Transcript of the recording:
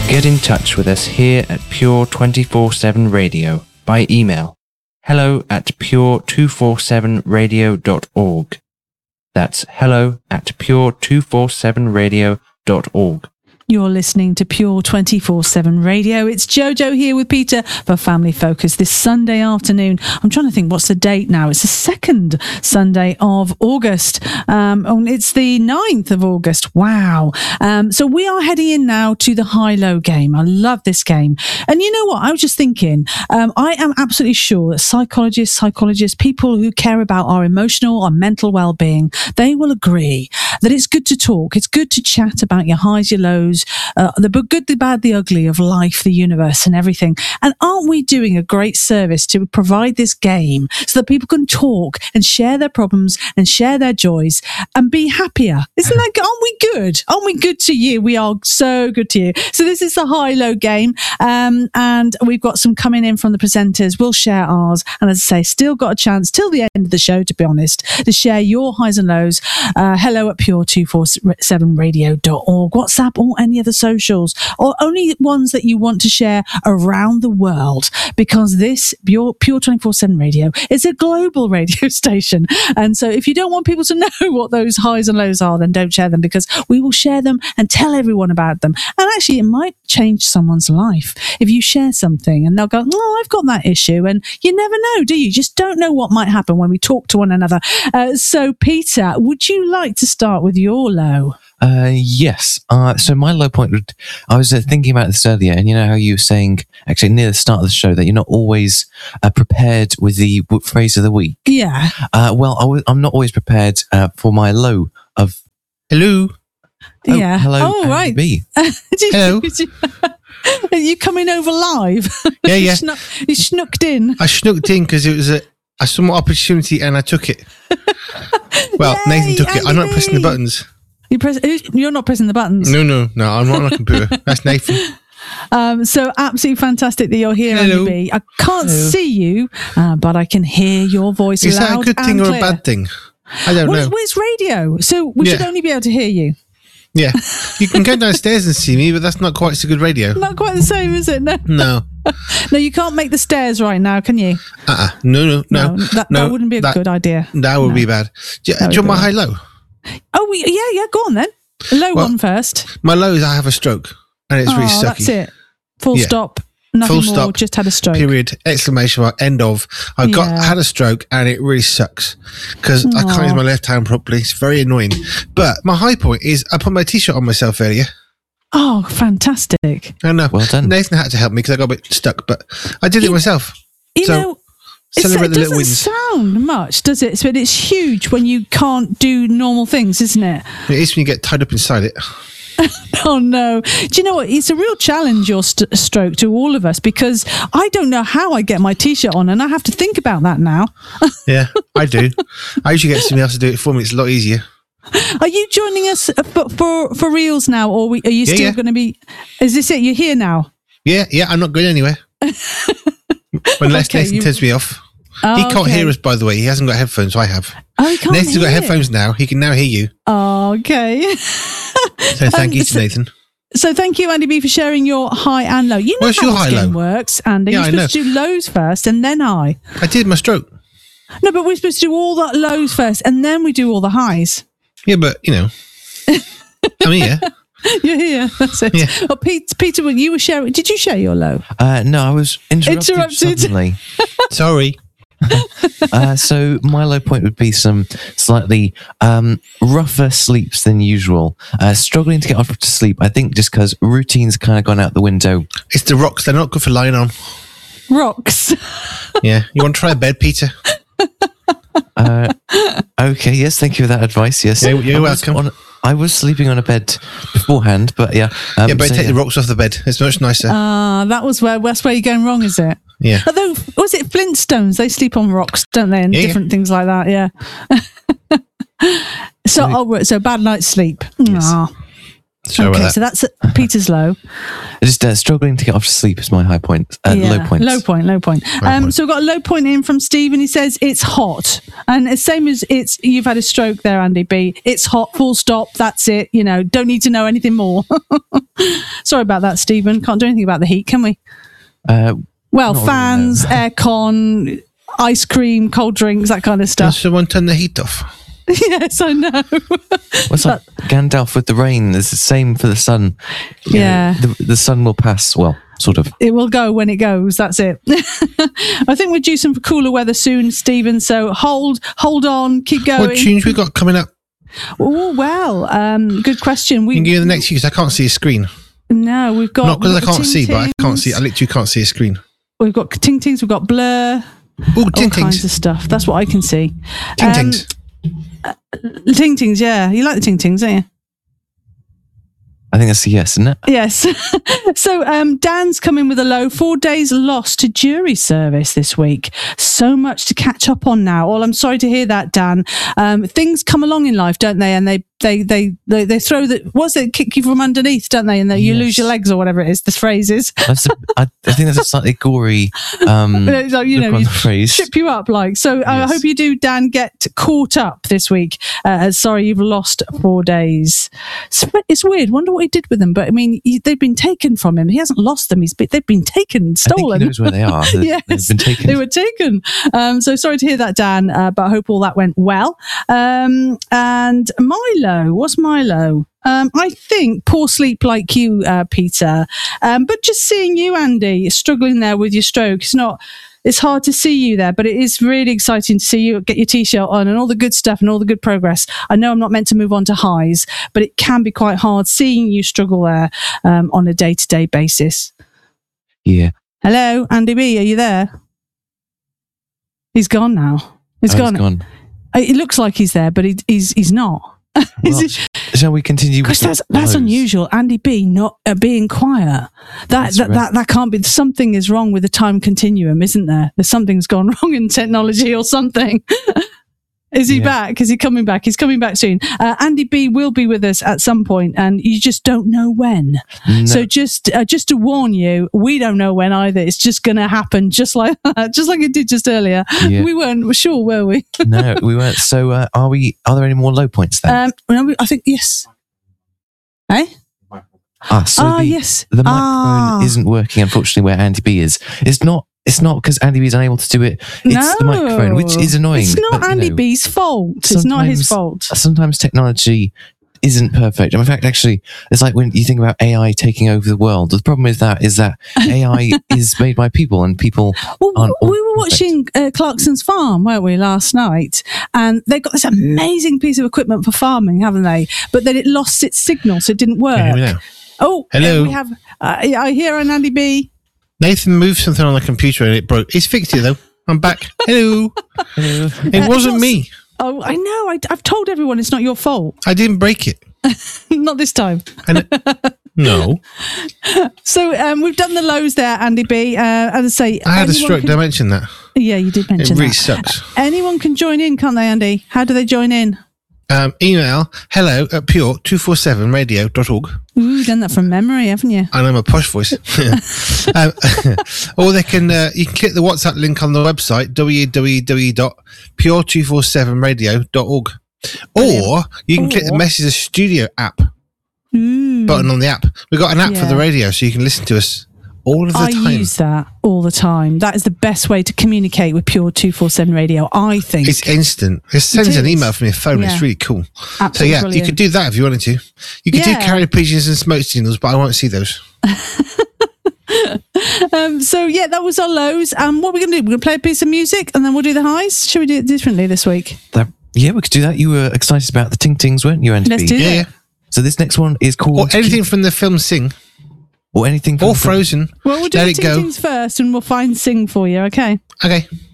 Get in touch with us here at Pure 24/7 Radio by email hello@pure247radio.org. That's hello@pure247radio.org. You're listening to Pure 24/7 Radio. It's Jojo here with Peter for Family Focus this Sunday afternoon. I'm trying to think, what's the date now? It's the second Sunday of August. It's the 9th of August. Wow. So we are heading in now to the high-low game. I love this game. And you know what? I was just thinking, I am absolutely sure that psychologists, people who care about our emotional, our mental well-being, they will agree that it's good to talk. It's good to chat about your highs, your lows, the good, the bad, the ugly of life, the universe and everything. And aren't we doing a great service to provide this game so that people can talk and share their problems and share their joys and be happier? Isn't that good? Aren't we good? Aren't we good to you? We are so good to you. So this is the high-low game. And we've got some coming in from the presenters. We'll share ours. And as I say, still got a chance till the end of the show, to be honest, to share your highs and lows. Hello at pure247radio.org. WhatsApp or any other socials, or only ones that you want to share around the world, because this Pure 24/7 Radio is a global radio station. And so if you don't want people to know what those highs and lows are, then don't share them, because we will share them and tell everyone about them. And actually, it might change someone's life if you share something and they'll go, oh, I've got that issue. And you never know, do you? Just don't know what might happen when we talk to one another. So Peter, would you like to start with your low? Yes. So my low point I was thinking about this earlier, and you know how you were saying, actually near the start of the show, that you're not always prepared with the phrase of the week. Yeah. I'm not always prepared for my low of hello. Yeah. Hello. Oh, right. Hello. Are you coming over live? Yeah, yeah. You snuck in. I snuck in because it was a somewhat opportunity and I took it. Well, Yay, Nathan took it. I'm not Andy. pressing the buttons. You're not pressing the buttons. No, I'm not on a computer. That's Nathan. So absolutely fantastic that you're here, Hello. Andy B. I can't see you, but I can hear your voice Is loud that a good thing and or clear. a bad thing? I don't know. Well, it's radio, so we should Yeah. only be able to hear you. Yeah. You can go downstairs and see me, but that's not quite so good radio. Not quite the same, is it? No. No. No, you can't make the stairs right now, can you? No. That wouldn't be a good idea. That would be bad. Do you want my high-low? Oh, yeah, go on then. Low one first. My low is I have a stroke, and it's really sucky. That's it. Full Yeah. stop. Nothing Full more. stop. Just had a stroke. Period. Exclamation mark. End of. I had a stroke, and it really sucks because I can't use my left hand properly. It's very annoying. But my high point is I put my t-shirt on myself earlier. Oh, fantastic. I know. Well done. Nathan had to help me because I got a bit stuck, but I did it myself. You know, celebrate the it little doesn't wins. sound much, does it? But it's huge when you can't do normal things, isn't it? It is when you get tied up inside it. Oh, no. Do you know what? It's a real challenge, your stroke, to all of us, because I don't know how I get my T-shirt on, and I have to think about that now. Yeah, I do. I usually get somebody else to do it for me. It's a lot easier. Are you joining us for reals now, or are you still going to be... Is this it? You're here now? Yeah, I'm not going anywhere. Unless Nathan turns me off. He can't hear us, by the way. He hasn't got headphones. I have. Oh, he can't Nathan's got hear. headphones now. He can now hear you. Oh, okay. So thank you to Nathan. So thank you, Andy B, for sharing your high and low. You know What's how your this game high-low? works, Andy. Yeah, You're I supposed to do lows first and then high. I did my stroke. No, but we're supposed to do all the lows first and then we do all the highs. Yeah, but, I'm here. You're here. That's it. Yeah. Oh, Peter, you were sharing. Did you share your low? No, I was interrupted. Suddenly. Sorry. So my low point would be some slightly rougher sleeps than usual. Struggling to get off to sleep, I think just because routine's kind of gone out the window. It's the rocks. They're not good for lying on. Rocks. Yeah. You want to try a bed, Peter? Okay, yes, thank you for that advice. Yes, You're welcome. I was sleeping on a bed beforehand, but yeah. But take the rocks off the bed. It's much nicer. That's where you're going wrong, is it? Yeah. Although, was it Flintstones? They sleep on rocks, don't they? And different things like that, yeah. So bad night's sleep. Yes. Sorry about that. So that's Peter's low. Just struggling to get off to sleep is my high point. Low point. Low point. So we've got a low point in from Stephen. He says it's hot, and the same as you've had a stroke there, Andy B. It's hot. Full stop. That's it. Don't need to know anything more. Sorry about that, Stephen. Can't do anything about the heat, can we? Well, fans, aircon, ice cream, cold drinks, that kind of stuff. Does someone turn the heat off? Yes, I know. What's like Gandalf with the rain? It's the same for the sun. Yeah. The sun will pass, well, sort of. It will go when it goes. That's it. I think we're due some cooler weather soon, Stephen. So hold on, keep going. What tunes we got coming up? Oh, well, good question. You can give the next use. I can't see a screen. No, we've got... Not because I can't see, but I can't see. I literally can't see a screen. We've got Ting Tings, we've got Blur. Oh, all Ting kinds Tings. of stuff. That's what I can see. Ting Tings. Ting Tings, yeah. You like the Ting Tings, don't you? I think that's a yes, isn't it? Yes. So Dan's come in with a low. 4 days lost to jury service this week. So much to catch up on now. Well, I'm sorry to hear that, Dan. Things come along in life, don't they? And they throw the... What's it? Kick you from underneath, don't they? And you lose your legs or whatever it is. The phrase is. I think that's a slightly gory like, you phrase. Ship you up like. So Yes. I hope you do, Dan, get caught up this week. Sorry, you've lost 4 days. It's weird. Wonder what he did with them. But I mean, they've been taken from him. He hasn't lost them. They've been taken, stolen. I think he knows where they are. Yes, They've been taken. they were taken. So sorry to hear that, Dan. But I hope all that went well. And Milo, what's Milo? I think poor sleep like you, Peter. But just seeing you, Andy, struggling there with your stroke. It's hard to see you there, but it is really exciting to see you get your t-shirt on and all the good stuff and all the good progress. I know I'm not meant to move on to highs, but it can be quite hard seeing you struggle there on a day-to-day basis. Yeah. Hello, Andy B, are you there? He's gone now. He's gone. It looks like he's there, but he's not. Well, shall we continue? Because that's unusual. Andy B not being quiet. That can't be. Something is wrong with the time continuum, isn't there? Something's gone wrong in technology or something. Is he back? Is he coming back? He's coming back soon. Andy B will be with us at some point, and you just don't know when. No. So just to warn you, we don't know when either. It's just going to happen, just like it did just earlier. Yeah. We weren't sure, were we? No, we weren't. So are we? Are there any more low points then? I think yes. Eh? Yes. The microphone isn't working, unfortunately, where Andy B is. It's not because Andy B is unable to do it. It's the microphone, which is annoying. It's not Andy B's fault. It's not his fault. Sometimes technology isn't perfect. And in fact, actually, it's like when you think about AI taking over the world. The problem with that is that AI is made by people, and people aren't. We were watching Clarkson's Farm, weren't we, last night? And they've got this amazing piece of equipment for farming, haven't they? But then it lost its signal, so it didn't work. Oh, hello. We have. I hear an Andy B. Nathan moved something on the computer and it broke. He's fixed it though. I'm back. Hello. Hello. It wasn't me. Oh, I know. I've told everyone it's not your fault. I didn't break it. Not this time. No. So we've done the lows there, Andy B. As I say, I had a stroke. Did I mention that? Yeah, you did mention that. It really that. sucks. Anyone can join in, can't they, Andy? How do they join in? Email hello@pure247radio.org. Ooh, done that from memory, haven't you? And I'm a posh voice. Or they can you can click the WhatsApp link on the website www.pure247radio.org. Or you can click the Message Studio app button on the app. We've got an app for the radio, so you can listen to us all of the time. I use that all the time. That is the best way to communicate with Pure 247 Radio, I think. It's instant. It sends an email from your phone. Yeah. It's really cool. Absolutely so, brilliant. You could do that if you wanted to. You could do carrier pigeons and smoke signals, but I won't see those. That was our lows. What are we going to do? We're going to play a piece of music and then we'll do the highs? Shall we do it differently this week? Yeah, we could do that. You were excited about the Ting Tings, weren't you, Andy? Let's do that. So this next one is called... Or anything from the film Sing. Or anything from... Or Frozen. Well, we'll do the Ting Tings first and we'll find Sing for you, okay? Okay.